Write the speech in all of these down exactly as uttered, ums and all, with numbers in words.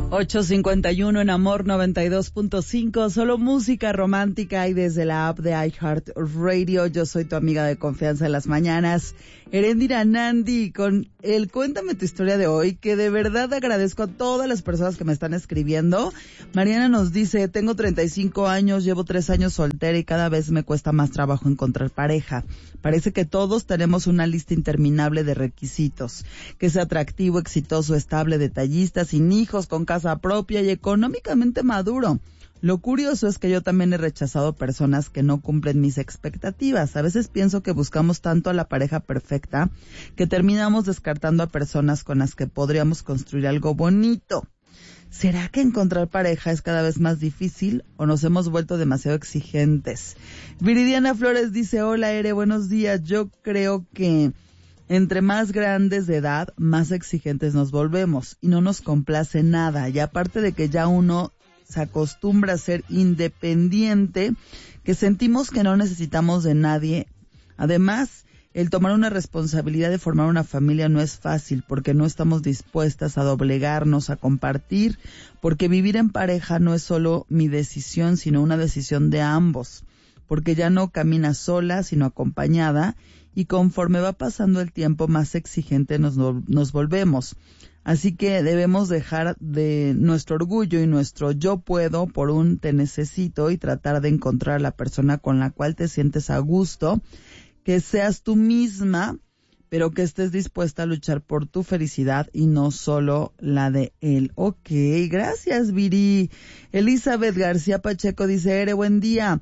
ocho cincuenta y uno en Amor noventa y dos punto cinco, solo música romántica y desde la app de iHeartRadio. Yo soy tu amiga de confianza en las mañanas, Erendira Nandi, con el Cuéntame tu historia de hoy, que de verdad agradezco a todas las personas que me están escribiendo. Mariana nos dice, tengo treinta y cinco años, llevo tres años soltera y cada vez me cuesta más trabajo encontrar pareja. Parece que todos tenemos una lista interminable de requisitos, que sea atractivo, exitoso, estable, detallista, sin hijos, con casa propia y económicamente maduro. Lo curioso es que yo también he rechazado personas que no cumplen mis expectativas. A veces pienso que buscamos tanto a la pareja perfecta que terminamos descartando a personas con las que podríamos construir algo bonito. ¿Será que encontrar pareja es cada vez más difícil o nos hemos vuelto demasiado exigentes? Viridiana Flores dice, hola Ere, buenos días. Yo creo que entre más grandes de edad, más exigentes nos volvemos y no nos complace nada. Y aparte de que ya uno se acostumbra a ser independiente, que sentimos que no necesitamos de nadie. Además, el tomar una responsabilidad de formar una familia no es fácil porque no estamos dispuestas a doblegarnos, a compartir, porque vivir en pareja no es solo mi decisión, sino una decisión de ambos, porque ya no camina sola, sino acompañada, y conforme va pasando el tiempo, más exigente nos, nos volvemos. Así que debemos dejar de nuestro orgullo y nuestro yo puedo por un te necesito y tratar de encontrar a la persona con la cual te sientes a gusto, que seas tú misma, pero que estés dispuesta a luchar por tu felicidad y no solo la de él. Ok, gracias Viri. Elizabeth García Pacheco dice, Ere, buen día.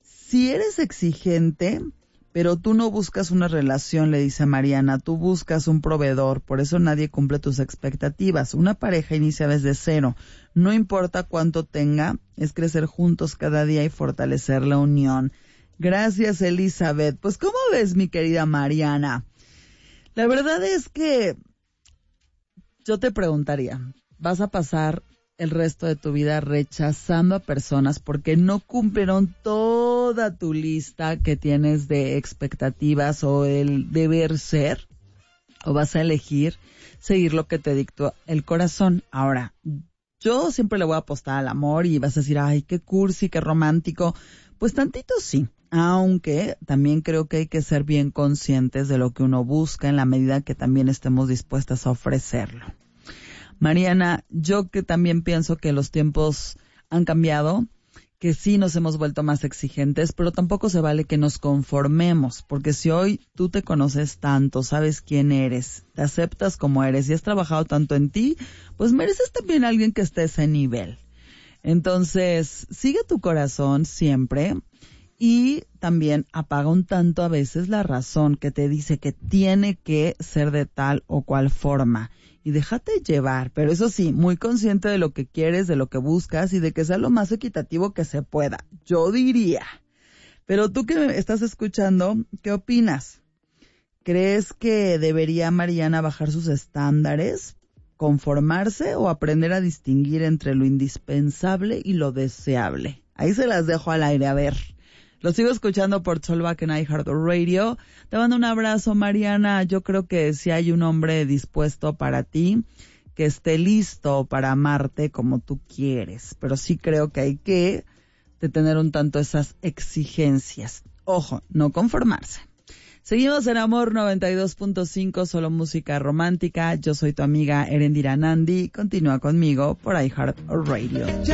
Si eres exigente, pero tú no buscas una relación, le dice Mariana, tú buscas un proveedor, por eso nadie cumple tus expectativas. Una pareja inicia desde cero, no importa cuánto tenga, es crecer juntos cada día y fortalecer la unión. Gracias, Elizabeth. Pues, ¿cómo ves, mi querida Mariana? La verdad es que yo te preguntaría, ¿vas a pasar el resto de tu vida rechazando a personas porque no cumplieron toda tu lista que tienes de expectativas o el deber ser? ¿O vas a elegir seguir lo que te dictó el corazón? Ahora, yo siempre le voy a apostar al amor y vas a decir, ay, qué cursi, qué romántico. Pues tantito sí. Aunque también creo que hay que ser bien conscientes de lo que uno busca en la medida que también estemos dispuestas a ofrecerlo. Mariana, yo que también pienso que los tiempos han cambiado, que sí nos hemos vuelto más exigentes, pero tampoco se vale que nos conformemos, porque si hoy tú te conoces tanto, sabes quién eres, te aceptas como eres y has trabajado tanto en ti, pues mereces también a alguien que esté a ese nivel. Entonces, sigue tu corazón siempre. Y también apaga un tanto a veces la razón que te dice que tiene que ser de tal o cual forma. Y déjate llevar, pero eso sí, muy consciente de lo que quieres, de lo que buscas y de que sea lo más equitativo que se pueda. Yo diría. Pero tú que me estás escuchando, ¿qué opinas? ¿Crees que debería Mariana bajar sus estándares, conformarse o aprender a distinguir entre lo indispensable y lo deseable? Ahí se las dejo al aire, a ver. Lo sigo escuchando por Solvac en iHeartRadio. Te mando un abrazo, Mariana. Yo creo que si hay un hombre dispuesto para ti, que esté listo para amarte como tú quieres. Pero sí creo que hay que tener un tanto esas exigencias. Ojo, no conformarse. Seguimos en Amor noventa y dos punto cinco, solo música romántica. Yo soy tu amiga Erendira Nandi. Continúa conmigo por iHeartRadio.